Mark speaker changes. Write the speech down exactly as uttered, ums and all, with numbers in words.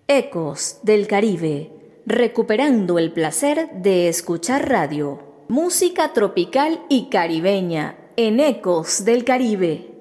Speaker 1: Ecos del Caribe, recuperando el placer de escuchar radio. Música tropical y caribeña en Ecos del Caribe.